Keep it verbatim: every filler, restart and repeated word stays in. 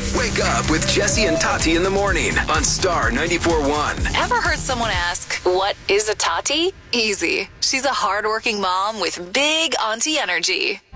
Wake up with Jesse and Tati in the morning on Star ninety-four point one. Ever heard someone ask, what is a Tati? Easy. She's a hardworking mom with big auntie energy.